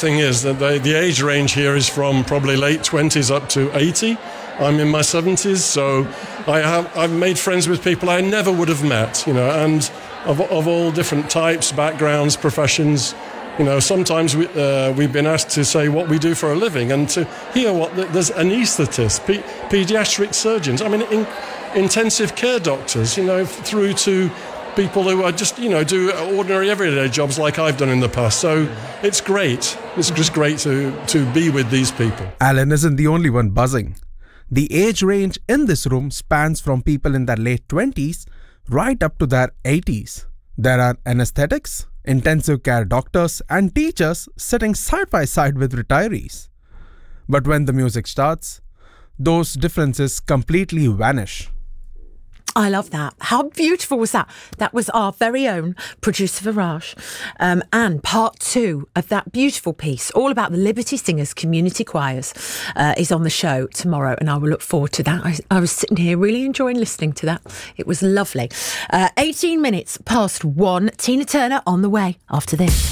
thing is that the age range here is from probably late 20s up to 80. I'm in my 70s, so I've made friends with people I never would have met, and of all different types, backgrounds, professions. Sometimes we've been asked to say what we do for a living, and to hear there's anaesthetists, paediatric surgeons, intensive care doctors, through to people who are just, do ordinary everyday jobs like I've done in the past. So it's great. It's just great to be with these people. Alan isn't the only one buzzing. The age range in this room spans from people in their late 20s right up to their 80s. There are anesthetics, intensive care doctors and teachers sitting side by side with retirees. But when the music starts, those differences completely vanish. I love that. How beautiful was that? That was our very own producer Viraj. And part 2 of that beautiful piece, all about the Liberty Singers community choirs, is on the show tomorrow, and I will look forward to that. I was sitting here really enjoying listening to that. It was lovely. 18 minutes past 1. Tina Turner on the way after this.